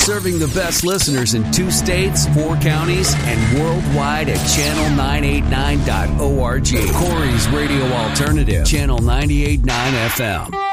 Serving the best listeners in 2 states, 4 counties, and worldwide at channel989.org. Corey's Radio Alternative, Channel 98.9 FM.